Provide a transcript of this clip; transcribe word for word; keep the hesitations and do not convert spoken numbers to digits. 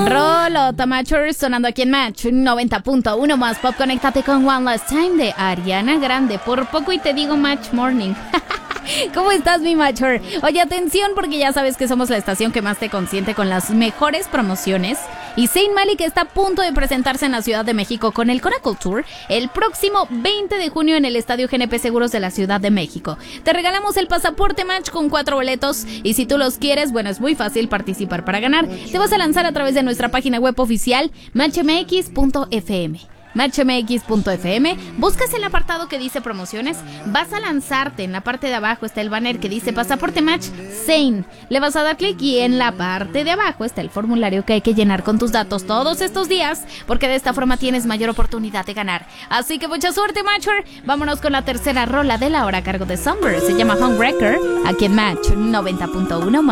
Rolota Matcher sonando aquí en Match noventa punto uno más pop. Conéctate con One Last Time de Ariana Grande. Por poco y te digo Match Morning. ¿Cómo estás, mi Matcher? Oye, atención, porque ya sabes que somos la estación que más te consiente con las mejores promociones. Y Zayn Malik está a punto de presentarse en la Ciudad de México con el Coracle Tour el próximo veinte de junio en el Estadio G N P Seguros de la Ciudad de México. Te regalamos el pasaporte Match con cuatro boletos y si tú los quieres, bueno, es muy fácil participar para ganar. Te vas a lanzar a través de nuestra página web oficial match m x punto f m. match m x punto f m, buscas el apartado que dice promociones, vas a lanzarte, en la parte de abajo está el banner que dice Pasaporte Match Zayn, le vas a dar clic y en la parte de abajo está el formulario que hay que llenar con tus datos todos estos días, porque de esta forma tienes mayor oportunidad de ganar. Así que mucha suerte, Matcher. Vámonos con la tercera rola de la hora a cargo de Summer, se llama Homewrecker, aquí en Match noventa punto uno.